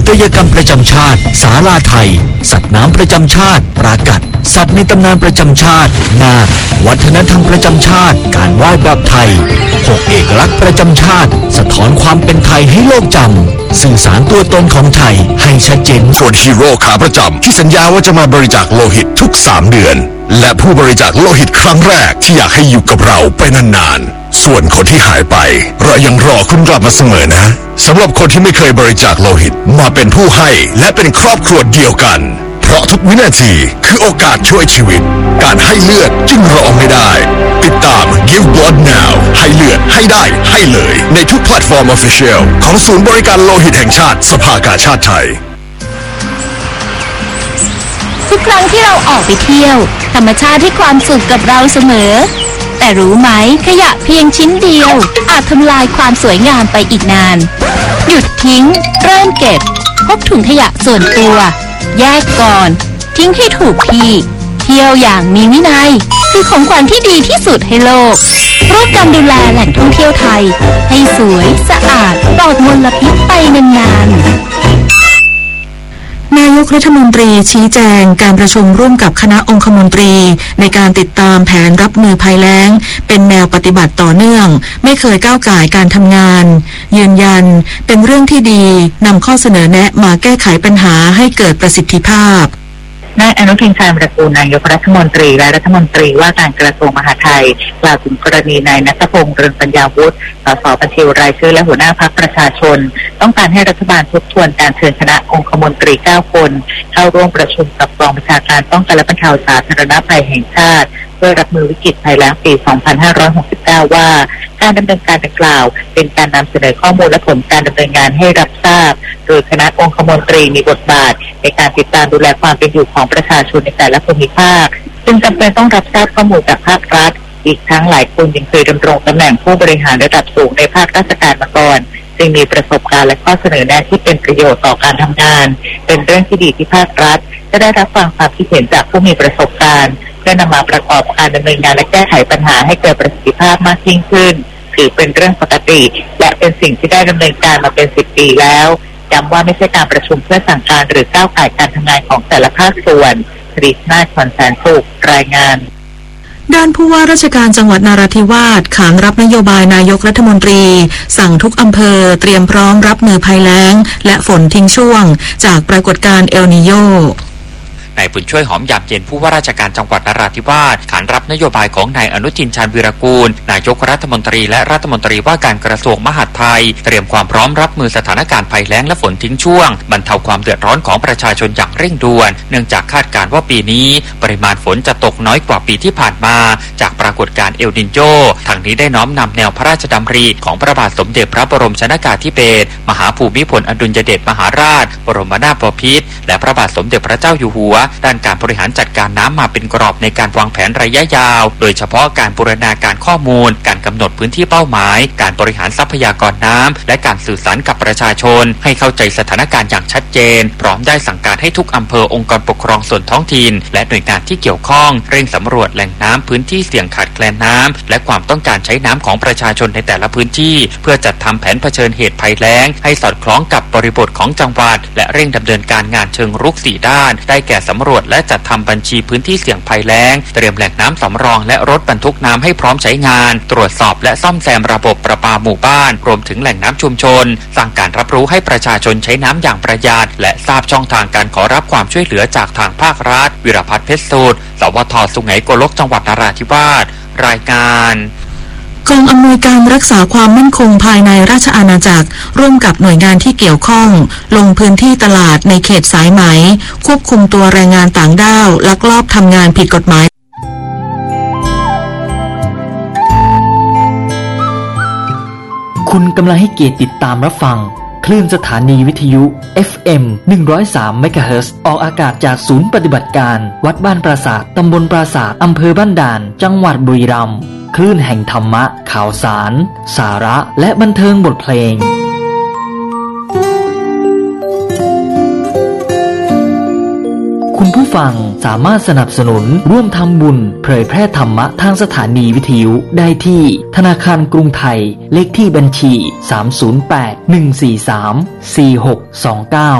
ตยกรรมประจำชาติศาลาไทยสัตว์น้ำประจำชาติปรากัดสัตว์ในตำนานประจำชาตินาควัฒนธรรมประจำชาติการไหว้แบบไทย6เอกลักษณ์ประจำชาติสะท้อนความเป็นไทยให้โลกจำสื่อสารตัวตนของไทยให้ชัดเจนส่วนฮีโร่ขาประจำที่สัญญาว่าจะมาบริจาคโลหิตทุก3เดือนและผู้บริจาคโลหิตครั้งแรกที่อยากให้อยู่กับเราไปนานๆส่วนคนที่หายไปเรายังรอคุณกลับมาเสมอนะสำหรับคนที่ไม่เคยบริจาคโลหิตมาเป็นผู้ให้และเป็นครอบครัวเดียวกันเพราะทุกวินาทีคือโอกาสช่วยชีวิตการให้เลือดจึงรอไม่ได้ติดตาม Give Blood Now ให้เลือดให้ได้ให้เลยในทุกแพลตฟอร์ม Official ของศูนย์บริการโลหิตแห่งชาติสภากาชาดไทยทุกครั้งที่เราออกไปเที่ยวธรรมชาติให้ความสุขกับเราเสมอแต่รู้ไหมขยะเพียงชิ้นเดียวอาจทำลายความสวยงามไปอีกนานหยุดทิ้งเริ่มเก็บพกถุงขยะส่วนตัวแยกก่อนทิ้งให้ถูกที่เที่ยวอย่างมีวินัยคือของขวัญที่ดีที่สุดให้โลกร่วมกันดูแลแหล่งท่องเที่ยวไทยให้สวยสะอาดปลอดมลพิษไปนานๆนายกรัฐมนตรีชี้แจงการประชุมร่วมกับคณะองคมนตรีในการติดตามแผนรับมือภัยแล้งเป็นแนวปฏิบัติต่อเนื่องไม่เคยก้าวก่ายการทำงานยืนยันเป็นเรื่องที่ดีนำข้อเสนอแนะมาแก้ไขปัญหาให้เกิดประสิทธิภาพนายอนุทินชาญวิรากูลนายกรัฐมนตรีและรัฐมนตรีว่าการกระทรวงมหาดไทยกล่าวถึงกรณีนายณัฐพงษ์เรืองปัญญาวุฒิสสบัญชีรายชื่อและหัวหน้าพรรคประชาชนต้องการให้รัฐบาลทบทวนการเชิญคณะองคมนตรี9คนเข้าร่วมประชุมกับกองบัญชาการป้องกันและบรรเทาสาธารณภัยแห่งชาติเพื่อรับมือวิกฤตภัยแล้งปี 2569 ว่าการดำเนินการดังกล่าวเป็นการนำเสนอข้อมูลและผลการดำเนินงานให้รับทราบโดยคณะองคมนตรีมีบทบาทในการติดตามดูแลความเป็นอยู่ของประชาชนในแต่ละภูมิภาคจึงจำเป็นต้องรับทราบข้อมูลจากภาครัฐอีกทั้งหลายคนยังเคยดำรงตำแหน่งผู้บริหารระดับสูงในภาคราชการมาก่อนจึงมีประสบการณ์และข้อเสนอแนะที่เป็นประโยชน์ต่อการทำงานเป็นเรื่องที่ดีที่ภาครัฐจะได้รับฟังความคิดเห็นจากผู้มีประสบการณ์เพื่อนำมาประกอบการดำเนินงานและแก้ไขปัญหาให้เกิดประสิทธิภาพมากยิ่งขึ้นถือเป็นเรื่องปกติและเป็นสิ่งที่ได้ดำเนินการมาเป็น10 ปีแล้วย้ำว่าไม่ใช่การประชุมเพื่อสั่งการหรือก้าวไก่การทำงานของแต่ละภาคส่วนคริสนาถวันแสนสุขรายงานด้านผู้ว่าราชการจังหวัดนราธิวาสขานรับนโยบายนายกรัฐมนตรีสั่งทุกอำเภอเตรียมพร้อมรับมือภัยแล้งและฝนทิ้งช่วงจากปรากฏการณ์เอลนีโญนายบุญช่วยหอมยามเย็นผู้ว่าราชการจังหวัดนราธิวาสขานรับนโยบายของนายอนุทินชาญวีรกูลนายกรัฐมนตรีและรัฐมนตรีว่าการกระทรวงมหาดไทยเตรียมความพร้อมรับมือสถานการณ์ภัยแล้งและฝนทิ้งช่วงบรรเทาความเดือดร้อนของประชาชนอย่างเร่งด่วนเนื่องจากคาดการณ์ว่าปีนี้ปริมาณฝนจะตกน้อยกว่าปีที่ผ่านมาจากปรากฏการณ์เอลนิโญทางนี้ได้น้อมนำแนวพระราชดำริของพระบาทสมเด็จพระบรมชนกาธิเบศรมหาภูมิพลอดุลยเดชมหาราชบรมนาถบพิตรและพระบาทสมเด็จพระเจ้าอยู่หัวด้านการบริหารจัดการน้ำมาเป็นกรอบในการวางแผนระยะยาวโดยเฉพาะการบูรณาการข้อมูลการกำหนดพื้นที่เป้าหมายการบริหารทรัพยากรน้ำและการสื่อสารกับประชาชนให้เข้าใจสถานการณ์อย่างชัดเจนพร้อมได้สั่งการให้ทุกอำเภอองค์กรปกครองส่วนท้องถิ่นและหน่วยงานที่เกี่ยวข้องเร่งสำรวจแหล่งน้ำพื้นที่เสี่ยงขาดแคลนน้ำและความต้องการใช้น้ำของประชาชนในแต่ละพื้นที่เพื่อจัดทำแผนเผชิญเหตุภัยแล้งให้สอดคล้องกับบริบทของจังหวัดและเร่งดำเนินการงานเชิงรุก4ด้านได้แก่สำรวจและจัดทำบัญชีพื้นที่เสี่ยงภัยแล้งเตรียมแหล่งน้ำสำรองและรถบรรทุกน้ำให้พร้อมใช้งานตรวจสอบและซ่อมแซมระบบประปาหมู่บ้านรวมถึงแหล่งน้ำชุมชนสร้างการรับรู้ให้ประชาชนใช้น้ำอย่างประหยัดและทราบช่องทางการขอรับความช่วยเหลือจากทางภาครัฐวิรพัฒน์เพชรสูตรสวท.สุไหงโกลกจังหวัดนราธิวาสรายงานกองอำนวยการรักษาความมั่นคงภายในราชอาณาจักรร่วมกับหน่วยงานที่เกี่ยวข้องลงพื้นที่ตลาดในเขตสายไหมควบคุมตัวแรงงานต่างด้าวลักลอบทำงานผิดกฎหมายคุณกำลังให้เกียรติติดตามรับฟังคลื่นสถานีวิทยุ FM 103 เมกะเฮิรตซ์ออกอากาศจากศูนย์ปฏิบัติการวัดบ้านปราสาทตำบลปราสาทอำเภอบ้านด่านจังหวัดบุรีรัมย์คลื่นแห่งธรรมะข่าวสารสาระและบันเทิงบทเพลงคุณผู้ฟังสามารถสนับสนุนร่วมทำบุญเผยแพร่ธรรมะทางสถานีวิทยุได้ที่ธนาคารกรุงไทยเลขที่บัญชี308 143 4629